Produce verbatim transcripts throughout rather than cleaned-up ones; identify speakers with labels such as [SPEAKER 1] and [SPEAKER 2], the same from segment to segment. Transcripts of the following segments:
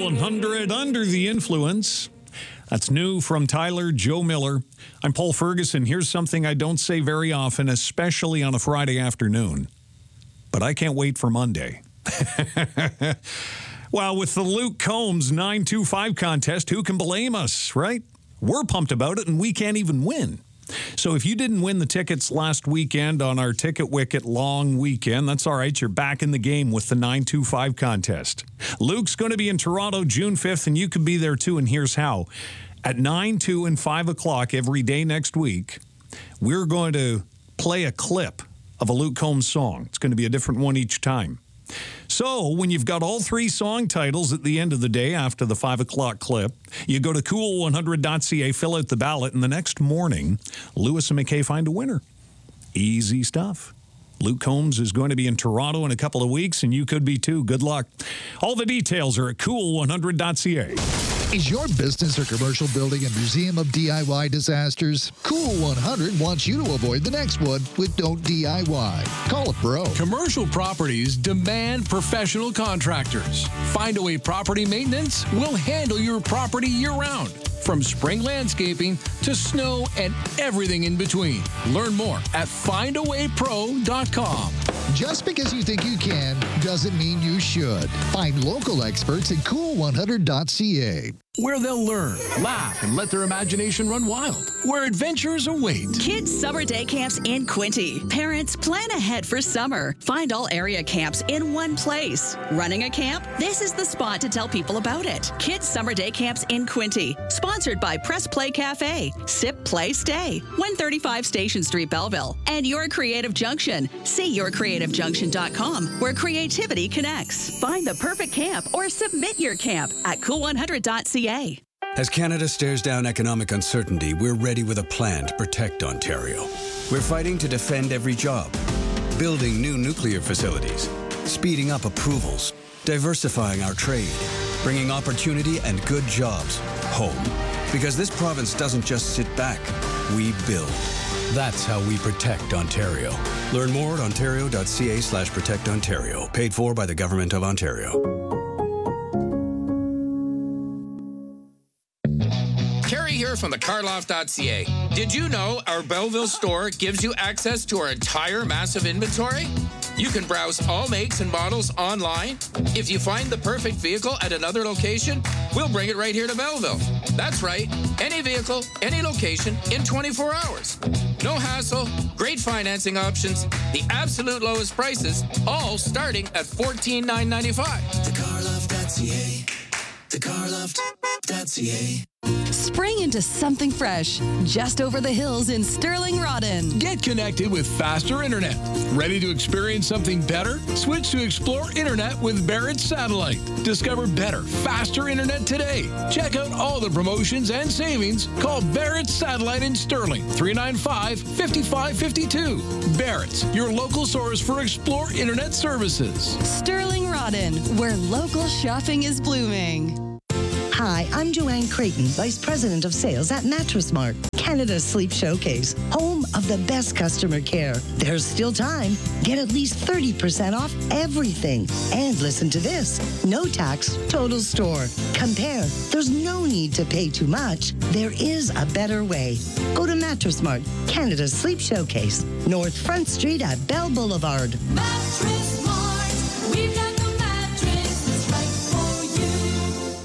[SPEAKER 1] one hundred, Under the Influence. That's new from Tyler Joe Miller. I'm Paul Ferguson. Here's something I don't say very often, especially on a Friday afternoon. But I can't wait for Monday. Well, with the Luke Combs nine two five contest, who can blame us, right? We're pumped about it, and we can't even win. So if you didn't win the tickets last weekend on our Ticket Wicket long weekend, that's all right. You're back in the game with the nine two five contest. Luke's going to be in Toronto June fifth, and you could be there too, and here's how. At nine, two, and five o'clock every day next week, we're going to play a clip of a Luke Combs song. It's going to be a different one each time. So when you've got all three song titles at the end of the day after the five o'clock clip, you go to cool one hundred dot c a, fill out the ballot, and the next morning, Lewis and McKay find a winner. Easy stuff. Luke Combs is going to be in Toronto in a couple of weeks, and you could be too. Good luck. All the details are at cool one hundred dot c a.
[SPEAKER 2] Is your business or commercial building a museum of D I Y disasters? Cool one hundred wants you to avoid the next one with Don't D I Y. Call a pro.
[SPEAKER 3] Commercial properties demand professional contractors. Findaway Property Maintenance will handle your property year-round, from spring landscaping to snow and everything in between. Learn more at find away pro dot com.
[SPEAKER 2] Just because you think you can doesn't mean you should. Find local experts at cool one hundred dot c a.
[SPEAKER 3] Where they'll learn, laugh, and let their imagination run wild. Where adventures await.
[SPEAKER 4] Kids Summer Day Camps in Quinte. Parents, plan ahead for summer. Find all area camps in one place. Running a camp? This is the spot to tell people about it. Kids Summer Day Camps in Quinte. Sponsored by Press Play Cafe. Sip, Play, Stay. one thirty-five Station Street, Belleville. And Your Creative Junction. See your creative junction dot com, where creativity connects. Find the perfect camp or submit your camp at cool one hundred dot c a.
[SPEAKER 5] As Canada stares down economic uncertainty, we're ready with a plan to protect Ontario. We're fighting to defend every job, building new nuclear facilities, speeding up approvals, diversifying our trade, bringing opportunity and good jobs home. Because this province doesn't just sit back, we build. That's how we protect Ontario. Learn more at ontario dot c a slash protect Ontario. Paid for by the Government of Ontario.
[SPEAKER 6] Kerry here from the carloft dot c a. Did you know our Belleville store gives you access to our entire massive inventory? You can browse all makes and models online. If you find the perfect vehicle at another location, we'll bring it right here to Belleville. That's right, any vehicle, any location, in twenty-four hours. No hassle, great financing options, the absolute lowest prices, all starting at fourteen thousand nine hundred ninety-five dollars.
[SPEAKER 7] the carloft dot c a. the carloft dot c a.
[SPEAKER 8] Spring into something fresh, just over the hills in Sterling Rodden.
[SPEAKER 3] Get connected with faster internet. Ready to experience something better? Switch to Explore Internet with Barrett Satellite. Discover better, faster internet today. Check out all the promotions and savings. Call Barrett Satellite in Sterling, three nine five, five five five two. Barrett's, your local source for Explore Internet services.
[SPEAKER 8] Sterling Rodden, where local shopping is blooming.
[SPEAKER 9] Hi, I'm Joanne Creighton, Vice President of Sales at Mattress Mart, Canada's Sleep Showcase, home of the best customer care. There's still time. Get at least thirty percent off everything. And listen to this. No tax, total store. Compare. There's no need to pay too much. There is a better way. Go to Mattress Mart, Canada's Sleep Showcase, North Front Street at Bell Boulevard.
[SPEAKER 10] Mattress Mart, we've got the mattress that's right for you.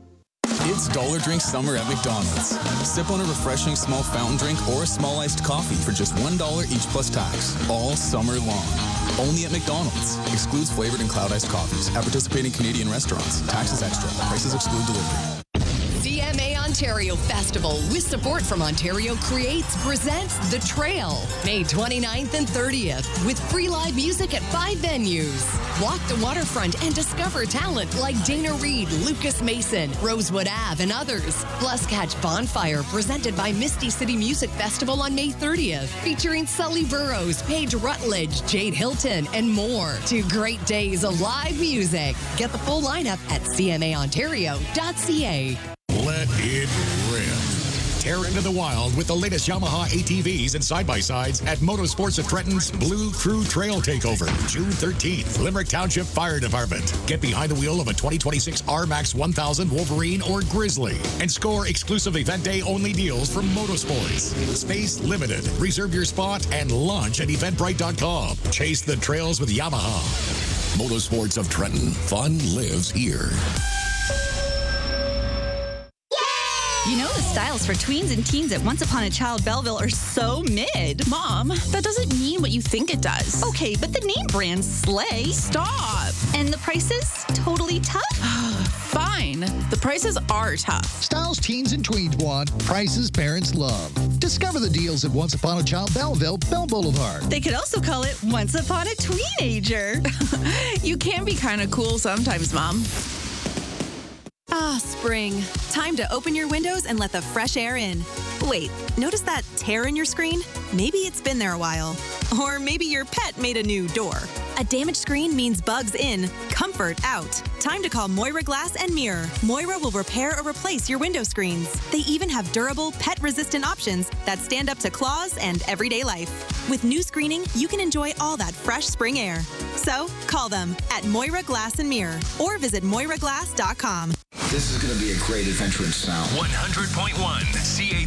[SPEAKER 11] It's Dollar Drink Summer at McDonald's. Sip on a refreshing small fountain drink or a small iced coffee for just one dollar each plus tax, all summer long. Only at McDonald's. Excludes flavored and cloud iced coffees at participating Canadian restaurants. Taxes extra. Prices exclude delivery.
[SPEAKER 12] C M A Ontario Festival, with support from Ontario Creates, presents The Trail, May twenty-ninth and thirtieth, with free live music at five venues. Walk the waterfront and discover talent like Dana Reed, Lucas Mason, Rosewood Ave, and others. Plus, catch Bonfire, presented by Misty City Music Festival on May thirtieth, featuring Sully Burrows, Paige Rutledge, Jade Hilton, and more. Two great days of live music. Get the full lineup at c m a ontario dot c a.
[SPEAKER 13] Let it rip. Tear into the wild with the latest Yamaha A T Vs and side-by-sides at Motorsports of Trenton's Blue Crew Trail Takeover, June thirteenth. Limerick Township Fire Department. Get behind the wheel of a twenty twenty-six R MAX one thousand Wolverine or Grizzly and score exclusive event day only deals from Motorsports. Space limited. Reserve your spot and launch at eventbrite dot com. Chase the trails with Yamaha. Motorsports of Trenton. Fun lives here.
[SPEAKER 14] You know the styles for tweens and teens at Once Upon a Child Belleville are so mid.
[SPEAKER 15] Mom, that doesn't mean what you think it does.
[SPEAKER 14] Okay, but the name brand's slay.
[SPEAKER 15] Stop.
[SPEAKER 14] And the prices? Totally tough?
[SPEAKER 15] Fine. The prices are tough.
[SPEAKER 2] Styles teens and tweens want, prices parents love. Discover the deals at Once Upon a Child Belleville, Bell Boulevard.
[SPEAKER 14] They could also call it Once Upon a Tweenager.
[SPEAKER 15] You can be kind of cool sometimes, Mom.
[SPEAKER 16] Ah, spring. Time to open your windows and let the fresh air in. Wait, notice that tear in your screen? Maybe it's been there a while. Or maybe your pet made a new door. A damaged screen means bugs in, comfort out. Time to call Moira Glass and Mirror. Moira will repair or replace your window screens. They even have durable, pet-resistant options that stand up to claws and everyday life. With new screening, you can enjoy all that fresh spring air. So, call them at Moira Glass and Mirror or visit moira glass dot com.
[SPEAKER 17] This is going to be a great adventure in sound.
[SPEAKER 18] one hundred point one C A